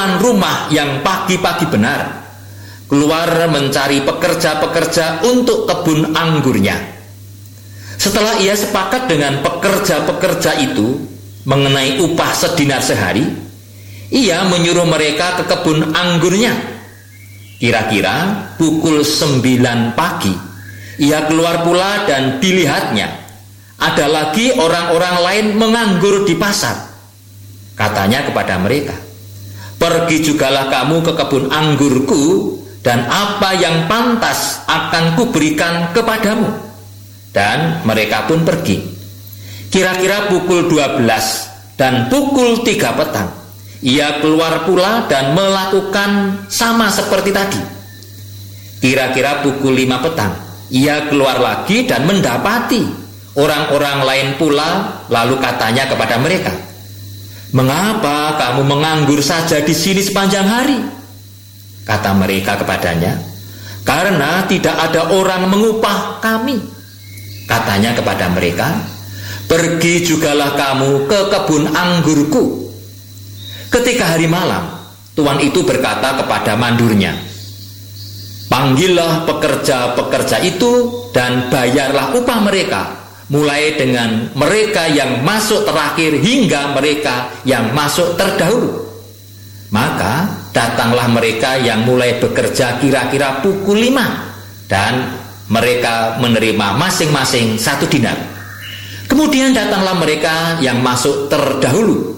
tuan rumah yang pagi-pagi benar keluar mencari pekerja-pekerja untuk kebun anggurnya. Setelah ia sepakat dengan pekerja-pekerja itu mengenai upah sedinar sehari, ia menyuruh mereka ke kebun anggurnya. Kira-kira pukul 9 pagi, ia keluar pula dan dilihatnya ada lagi orang-orang lain menganggur di pasar. Katanya kepada mereka, "Pergi jugalah kamu ke kebun anggurku, dan apa yang pantas akan kuberikan kepadamu." Dan mereka pun pergi. Kira-kira pukul 12 dan pukul 3 petang, ia keluar pula dan melakukan sama seperti tadi. Kira-kira pukul 5 petang, ia keluar lagi dan mendapati orang-orang lain pula. Lalu katanya kepada mereka, "Mengapa kamu menganggur saja di sini sepanjang hari?" Kata mereka kepadanya, "Karena tidak ada orang mengupah kami." Katanya kepada mereka, "Pergi jugalah kamu ke kebun anggurku." Ketika hari malam, tuan itu berkata kepada mandurnya, "Panggillah pekerja-pekerja itu dan bayarlah upah mereka, mulai dengan mereka yang masuk terakhir hingga mereka yang masuk terdahulu." Maka datanglah mereka yang mulai bekerja kira-kira pukul 5, dan mereka menerima masing-masing 1 dinar. Kemudian datanglah mereka yang masuk terdahulu,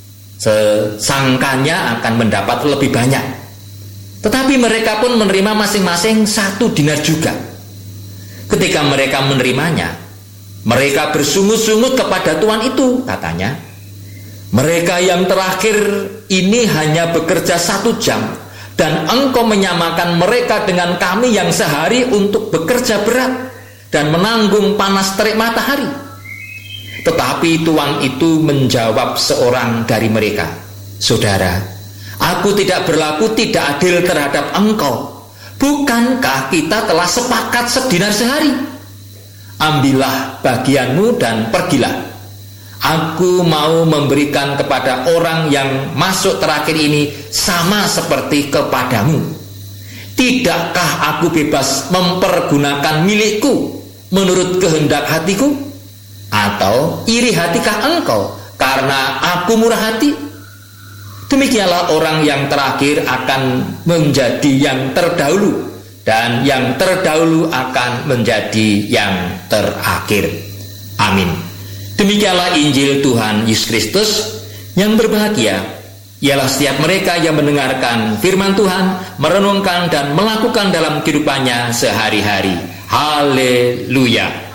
sesangkanya akan mendapat lebih banyak. Tetapi mereka pun menerima masing-masing 1 dinar juga. Ketika mereka menerimanya, mereka bersungut-sungut kepada tuan itu. Katanya, "Mereka yang terakhir ini hanya bekerja 1 jam, dan engkau menyamakan mereka dengan kami yang sehari untuk bekerja berat dan menanggung panas terik matahari." Tetapi tuan itu menjawab seorang dari mereka, "Saudara, aku tidak berlaku tidak adil terhadap engkau. Bukankah kita telah sepakat sedinar sehari? Ambillah bagianmu dan pergilah. Aku mau memberikan kepada orang yang masuk terakhir ini sama seperti kepadamu. Tidakkah aku bebas mempergunakan milikku menurut kehendak hatiku? Atau iri hatikah engkau karena aku murah hati?" Demikianlah orang yang terakhir akan menjadi yang terdahulu, dan yang terdahulu akan menjadi yang terakhir. Amin. Demikianlah Injil Tuhan Yesus Kristus. Yang berbahagia ialah setiap mereka yang mendengarkan firman Tuhan, merenungkan dan melakukan dalam kehidupannya sehari-hari. Haleluya.